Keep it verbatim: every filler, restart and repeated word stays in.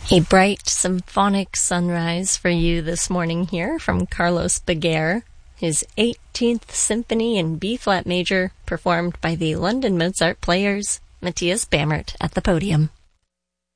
A bright symphonic sunrise for you this morning here from Carlos Beguer, his eighteenth Symphony in B-flat major, performed by the London Mozart Players, Matthias Bamert at the podium.